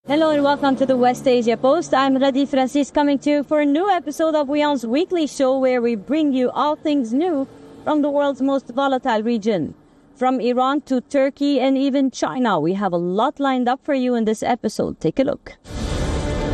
Hello and welcome to the West Asia Post. I'm Radi Francis coming to you for a new episode of WION's weekly show where we bring you all things new from the world's most volatile region. From Iran to Turkey and even China, we have a lot lined up for you in this episode. Take a look.